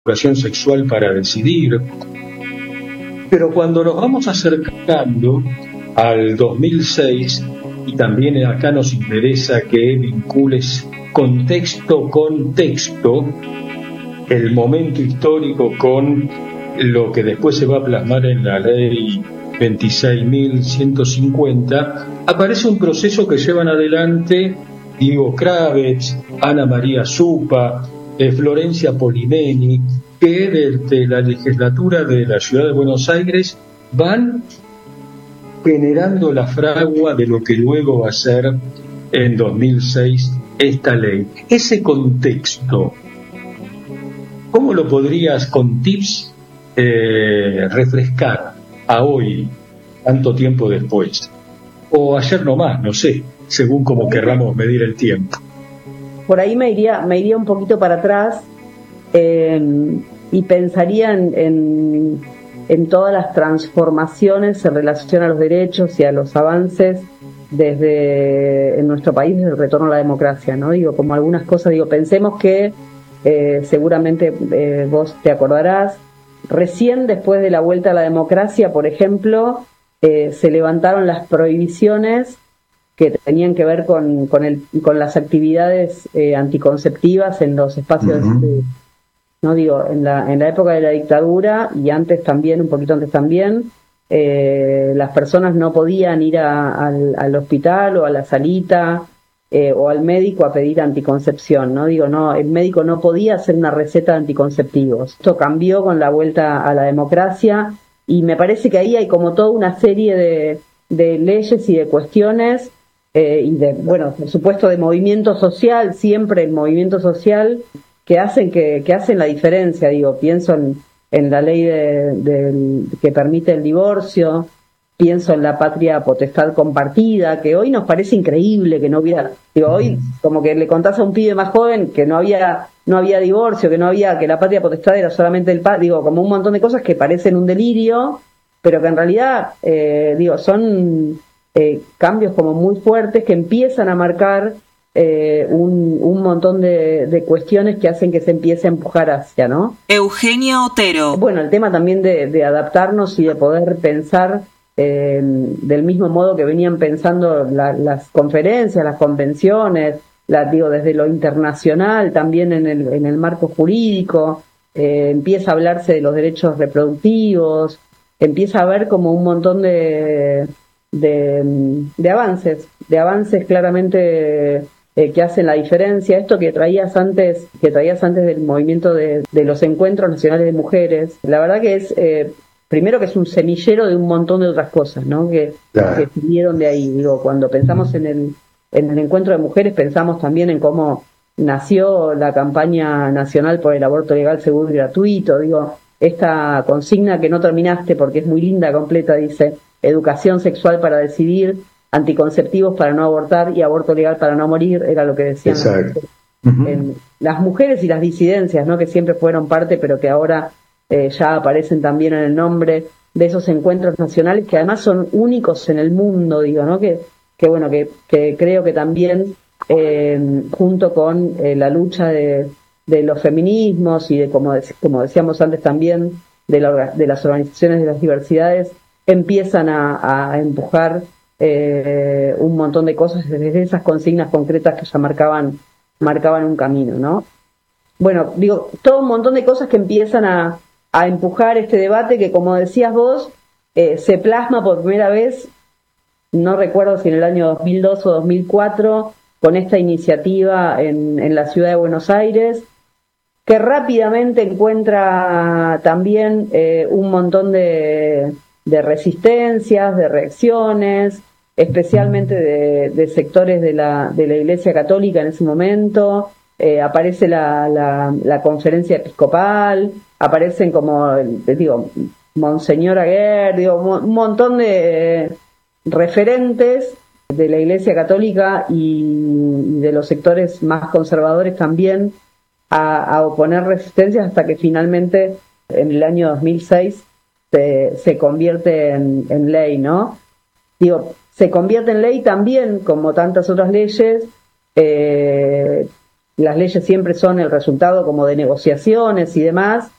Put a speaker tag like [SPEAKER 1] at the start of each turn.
[SPEAKER 1] educación sexual para decidir. Pero cuando nos vamos acercando al 2006, y también acá nos interesa que vincules contexto con texto, el momento histórico con lo que después se va a plasmar en la ley 26.150, aparece un proceso que llevan adelante Diego Kravetz, Ana María Supa, Florencia Polimeni, que desde la legislatura de la Ciudad de Buenos Aires van generando la fragua de lo que luego va a ser en 2006 esta ley. Ese contexto, ¿cómo lo podrías con tips refrescar a hoy, tanto tiempo después? O ayer nomás, no sé, según como querramos medir el tiempo.
[SPEAKER 2] Por ahí me iría un poquito para atrás y pensaría en todas las transformaciones en relación a los derechos y a los avances en nuestro país desde el retorno a la democracia, ¿no? Digo, como algunas cosas, pensemos que seguramente vos te acordarás, recién después de la vuelta a la democracia, por ejemplo, se levantaron las prohibiciones que tenían que ver con las actividades anticonceptivas en los espacios no digo, en la época de la dictadura y antes también, un poquito antes también, las personas no podían ir al hospital o a la salita o al médico a pedir anticoncepción, ¿no? Digo, no, el médico no podía hacer una receta de anticonceptivos. Esto cambió con la vuelta a la democracia y me parece que ahí hay como toda una serie de leyes y de cuestiones y bueno, por supuesto de movimiento social, siempre el movimiento social que hacen la diferencia. Digo, pienso en la ley que permite el divorcio, pienso en la patria potestad compartida, que hoy nos parece increíble que no hubiera, hoy como que le contás a un pibe más joven que no había divorcio, que la patria potestad era solamente el padre, como un montón de cosas que parecen un delirio, pero que en realidad son cambios como muy fuertes que empiezan a marcar un montón de cuestiones que hacen que se empiece a empujar hacia, ¿no?
[SPEAKER 3] Eugenia Otero.
[SPEAKER 2] Bueno, el tema también de adaptarnos y de poder pensar del mismo modo que venían pensando las conferencias, las convenciones, desde lo internacional, también en el marco jurídico, empieza a hablarse de los derechos reproductivos, empieza a haber como un montón de avances claramente que hacen la diferencia. Esto que traías antes del movimiento de los encuentros nacionales de mujeres, la verdad que es primero que es un semillero de un montón de otras cosas, ¿no? Que vinieron de ahí. Cuando pensamos en el encuentro de mujeres, pensamos también en cómo nació la campaña nacional por el aborto legal, seguro y gratuito. Esta consigna que no terminaste porque es muy linda, completa, dice: educación sexual para decidir, anticonceptivos para no abortar y aborto legal para no morir, era lo que decían las mujeres y las disidencias, ¿no? Que siempre fueron parte, pero que ahora ya aparecen también en el nombre de esos encuentros nacionales, que además son únicos en el mundo, ¿no? Que creo que también junto con la lucha de los feminismos y de como decíamos antes también de las organizaciones de las diversidades, empiezan a empujar un montón de cosas desde esas consignas concretas que ya marcaban un camino, ¿no? Bueno, todo un montón de cosas que empiezan a empujar este debate que, como decías vos, se plasma por primera vez, no recuerdo si en el año 2002 o 2004, con esta iniciativa en la ciudad de Buenos Aires, que rápidamente encuentra también un montón de resistencias, de reacciones, especialmente de sectores de la Iglesia Católica en ese momento. Aparece la conferencia episcopal, aparecen como, Monseñor Aguer, un montón de referentes de la Iglesia Católica y de los sectores más conservadores también a oponer resistencias, hasta que finalmente en el año 2006 se convierte en ley, ¿no? Se convierte en ley también, como tantas otras leyes. Las leyes siempre son el resultado como de negociaciones y demás,